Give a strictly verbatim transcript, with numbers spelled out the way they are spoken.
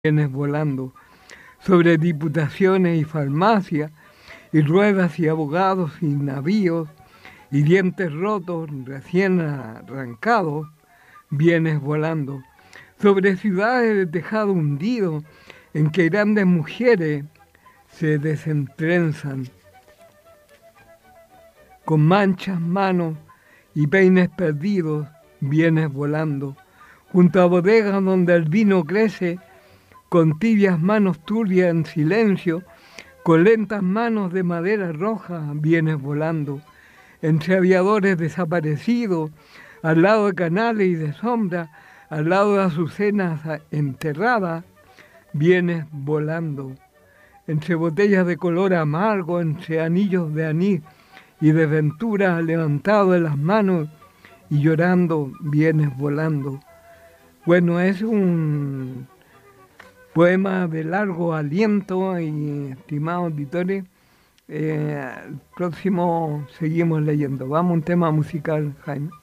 Vienes volando sobre diputaciones y farmacias, y ruedas y abogados y navíos, y dientes rotos recién arrancados, vienes volando sobre ciudades de tejado hundido, en que grandes mujeres se desentrenzan, con manchas manos y peines perdidos, vienes volando, junto a bodegas donde el vino crece, con tibias manos turbias en silencio, con lentas manos de madera roja, vienes volando, entre aviadores desaparecidos, al lado de canales y de sombras, al lado de azucenas enterradas, vienes volando, entre botellas de color amargo, entre anillos de anís y de ventura levantados en las manos y llorando, vienes volando. Bueno, es un poema de largo aliento y, estimados auditores, eh, el próximo seguimos leyendo. Vamos a un tema musical, Jaime.